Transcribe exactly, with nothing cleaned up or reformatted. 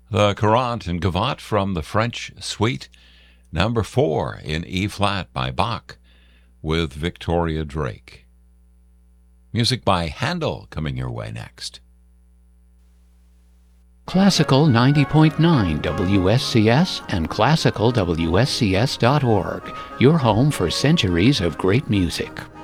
The Courant and Gavotte from the French Suite, number four in E-flat by Bach with Victoria Drake. Music by Handel coming your way next. Classical ninety point nine W S C S and classical W S C S dot org, your home for centuries of great music.